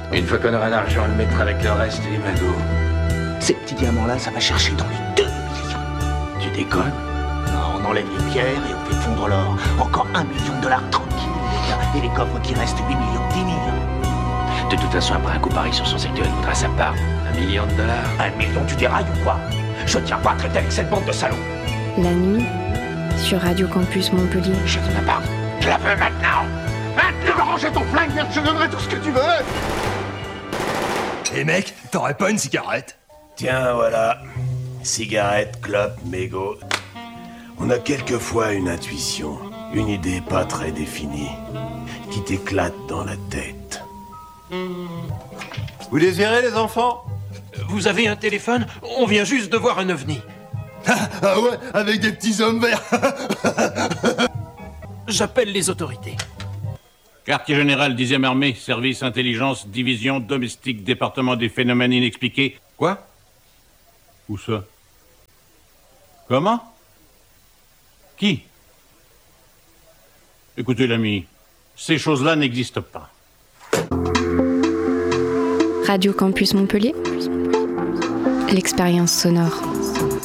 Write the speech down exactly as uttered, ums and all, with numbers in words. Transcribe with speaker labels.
Speaker 1: Une fois qu'on aura l'argent, on le mettra avec le reste et les magots.
Speaker 2: Ces petits diamants-là, ça va chercher dans les deux millions.
Speaker 1: Tu déconnes?
Speaker 2: Non, on enlève les pierres et on fait fondre l'or. Encore un million de dollars tranquille, les gars. Et les coffres qui restent, huit millions, dix millions.
Speaker 1: De toute façon, après un coup pareil sur son secteur, il voudra sa part. Un million de dollars.
Speaker 2: Un million, tu dérailles ou quoi? Je tiens pas à traiter avec cette bande de salauds.
Speaker 3: La nuit, sur Radio Campus Montpellier.
Speaker 2: Je te la parle. Je la veux maintenant. Maintenant. Tu vas ranger ton flingue, merde, je donnerai tout ce que tu veux.
Speaker 4: Hé hey mec, t'aurais pas une cigarette?
Speaker 5: Tiens, voilà. Cigarette, clope, mégot. On a quelquefois une intuition, une idée pas très définie, qui t'éclate dans la tête.
Speaker 6: Vous désirez, les enfants?
Speaker 7: Vous avez un téléphone? On vient juste de voir un ovni.
Speaker 4: Ah, ah ouais, avec des petits hommes verts.
Speaker 7: J'appelle les autorités.
Speaker 8: Quartier général, dixième armée, service intelligence, division domestique, département des phénomènes inexpliqués. Quoi? Où ça? Comment? Qui? Écoutez l'ami, ces choses-là n'existent pas.
Speaker 3: Radio Campus Montpellier, l'expérience sonore.